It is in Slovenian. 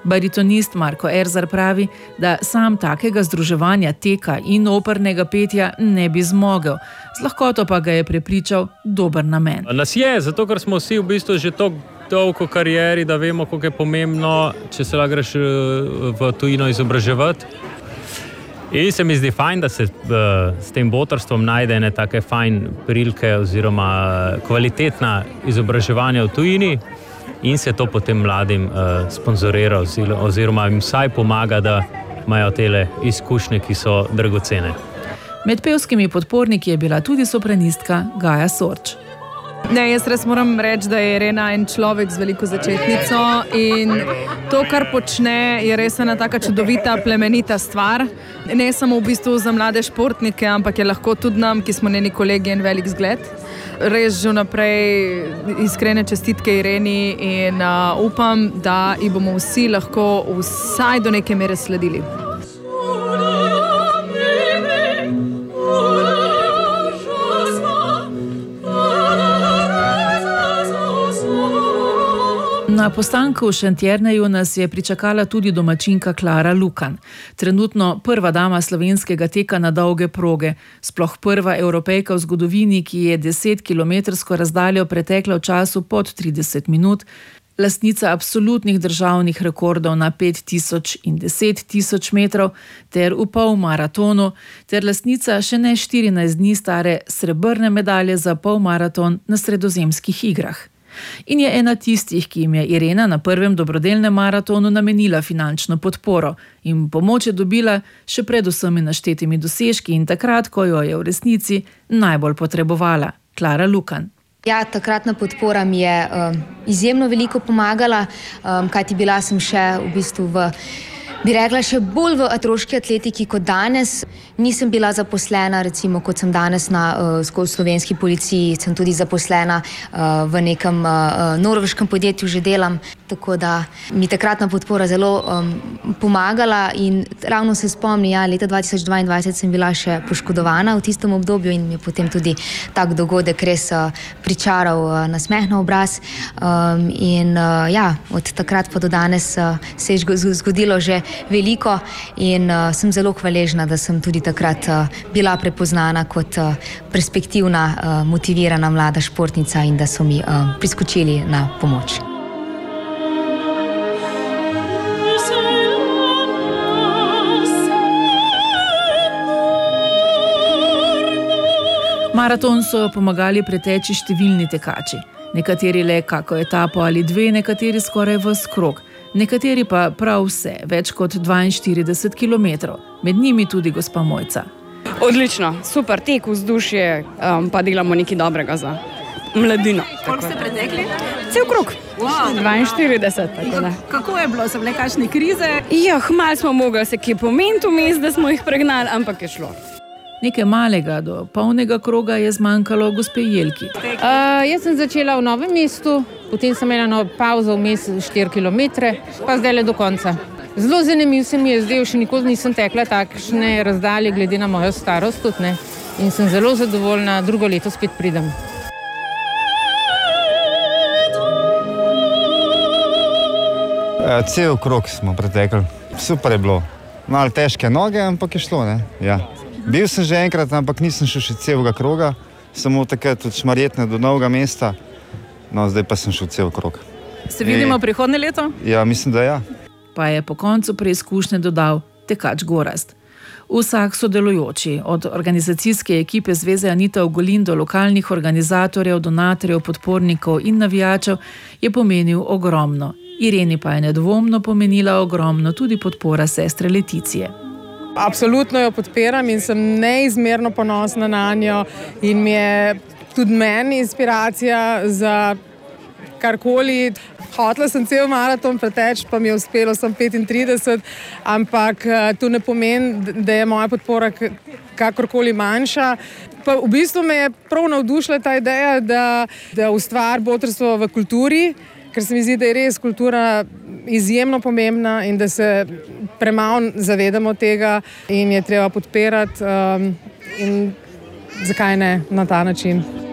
Baritonist Marko Erzar pravi, da sam takega združevanja teka in opernega petja ne bi zmogel. Z lahkoto pa ga je prepričal dober namen. Nas je, zato ker smo vsi v bistvu že toliko karieri, da vemo, koliko je pomembno, če se lahko greš v tujino izobraževati. In se mi zdi fajn, da se s tem botrstvom najde ene take fajn prilike oziroma kvalitetna izobraževanja v tujini in se to potem mladim sponzorira oziroma jim vsaj pomaga, da imajo tele izkušnje, ki so dragocene. Med pevskimi podporniki je bila tudi sopranistka Gaja Sorč. Jaz res moram reči, da je Irena en človek z veliko začetnico in to, kar počne, je res ena taka čudovita, plemenita stvar. Ne samo v bistvu za mlade športnike, ampak je lahko tudi nam, ki smo njeni kolegi, en velik zgled. Res že vnaprej iskrene čestitke Ireni in upam, da ji bomo vsi lahko vsaj do neke mere sledili. Na postanku v Šentjerneju nas je pričakala tudi domačinka Klara Lukan. Trenutno prva dama slovenskega teka na dolge proge, sploh prva Evropejka v zgodovini, ki je 10-kilometrsko razdaljo pretekla v času pod 30 minut, lastnica absolutnih državnih rekordov na 5000 in 10 000 metrov ter v polmaratonu, ter lastnica še ne 14 dni stare srebrne medalje za polmaraton na Sredozemskih igrah. In je ena tistih, ki jim je Irena na prvem dobrodelnem maratonu namenila finančno podporo in pomoč je dobila še pred vsemi naštetimi dosežki in takrat, ko jo je v resnici najbolj potrebovala. Klara Lukan. Ja, takratna podpora mi je izjemno veliko pomagala, kajti bila sem še v bistvu bi rekla, še bolj v otroški atletiki kot danes. Nisem bila zaposlena, recimo, kot sem danes na slovenski policiji, sem tudi zaposlena v nekem norveškem podjetju, že delam, tako da mi takratna podpora zelo pomagala in ravno se spomnim, leta 2022 sem bila še poškodovana v tistem obdobju in mi je potem tudi tak dogodek res pričaral nasmeh na obraz in od takrat pa do danes se je zgodilo že veliko in sem zelo hvaležna, da sem tudi takrat bila prepoznana kot perspektivna, motivirana mlada športnica in da so mi priskočili na pomoč. Maraton so pomagali preteči številni tekači. Nekateri le kako etapo ali dve, nekateri skoraj ves krog. Nekateri pa prav vse, več kot 42 kilometrov, med njimi tudi gospa Mojca. Odlično, super tek, vzdušje, pa delamo nekaj dobrega za mladino. Koliko ste pretekli? Cel krog, Wow. 42. Tako da. Kako je bilo? So bile kakšne krize? Ja, malo smo mogli se kje pomeniti vmes, da smo jih pregnali, ampak je šlo. Nekaj malega do polnega kroga je zmanjkalo gospe Jelki. Jaz sem začela v Novem mestu, potem sem imela pavzo vmes 4 kilometre, pa zdaj le do konca. Zelo zanimiv se mi je zdaj, še nikoli nisem tekla takšne razdalje glede na mojo starost tudi, ne. In sem zelo zadovoljna, drugo leto spet pridem. Cel krog smo pretekli, super je bilo. Malo težke noge, ampak je šlo, ne. Ja. Bil sem že enkrat, ampak nisem šel še celega kroga, samo takrat od Šmarjetne do Novega mesta, no zdaj pa sem šel cel krog. Se vidimo prihodnje leto? Ja, mislim, da ja. Pa je po koncu preizkušnje dodal tekač Gorazd. Vsak sodelujoči, od organizacijske ekipe Zveze Anita Ogulin do lokalnih organizatorjev, donatorjev, podpornikov in navijačev, je pomenil ogromno. Ireni pa je nedvomno pomenila ogromno tudi podpora sestre Leticije. Absolutno jo podpiram in sem neizmerno ponosna na njo in mi je tudi meni inspiracija za karkoli. Hotela sem cel maraton preteči, pa mi je uspelo sem 35, ampak to ne pomeni, da je moja podpora kakorkoli manjša. Pa v bistvu me je prav navdušila ta ideja, da ustvari botrstvo v kulturi, ker se mi zdi, da je res kultura izjemno pomembna in da se premalo zavedamo tega in je treba podpirati in zakaj ne na ta način.